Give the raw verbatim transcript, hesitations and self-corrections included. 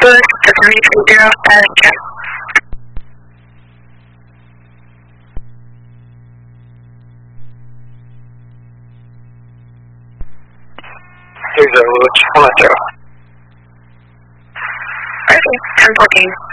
Bullet to three three zero as check. Here's a Lewis, one zero. Okay, ten fourteen.